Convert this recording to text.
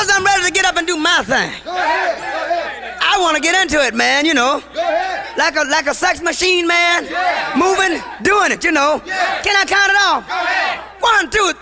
Because I'm ready to get up and do my thing. I want to get into it, man, you know. Like a sex machine, man. Moving, doing it, you know. Can I count it off? 1, 2,